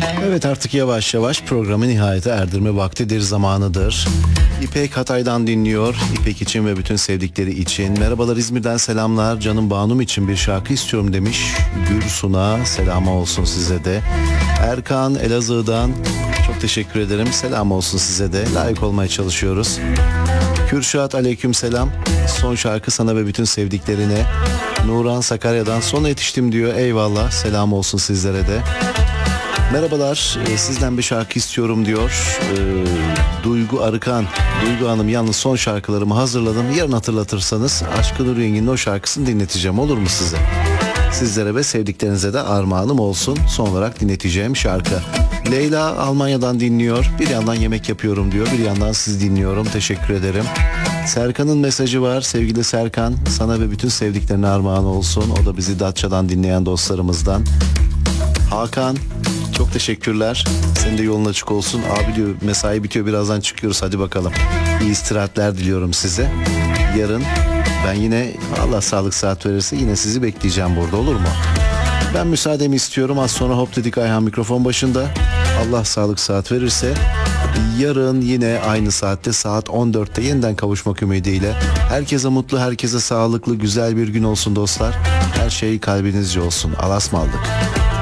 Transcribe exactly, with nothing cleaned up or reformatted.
Evet, artık yavaş yavaş programı nihayete erdirme vaktidir, zamanıdır. İpek Hatay'dan dinliyor. İpek için ve bütün sevdikleri için. Merhabalar, İzmir'den selamlar. Canım Banum için bir şarkı istiyorum demiş. Gülsun'a selamı olsun size de. Erkan Elazığ'dan çok teşekkür ederim. Selam olsun size de. Layık olmaya çalışıyoruz. Kürşat aleyküm selam. Son şarkı sana ve bütün sevdiklerine. Nuran Sakarya'dan sona yetiştim diyor. Eyvallah, selam olsun sizlere de. Merhabalar, sizden bir şarkı istiyorum diyor. Ee, Duygu Arıkan. Duygu Hanım, yalnız son şarkılarımı hazırladım. Yarın hatırlatırsanız Aşkı Nur Yengi'nin o şarkısını dinleteceğim, olur mu size? Sizlere ve sevdiklerinize de armağanım olsun. Son olarak dinleteceğim şarkı. Leyla Almanya'dan dinliyor. Bir yandan yemek yapıyorum diyor. Bir yandan sizi dinliyorum. Teşekkür ederim. Serkan'ın mesajı var. Sevgili Serkan, sana ve bütün sevdiklerine armağan olsun. O da bizi Datça'dan dinleyen dostlarımızdan. Hakan, çok teşekkürler. Senin de yolun açık olsun. Abi diyor, mesai bitiyor, birazdan çıkıyoruz, hadi bakalım. İyi istirahatler diliyorum size. Yarın ben yine, Allah sağlık saat verirse, yine sizi bekleyeceğim burada, olur mu? Ben müsaademi istiyorum. Az sonra Hop Dedik Ayhan mikrofon başında. Allah sağlık saat verirse yarın yine aynı saatte, saat on dörtte yeniden kavuşmak ümidiyle. Herkese mutlu, herkese sağlıklı, güzel bir gün olsun dostlar. Her şey kalbinizce olsun. Allah'a ısmarladık.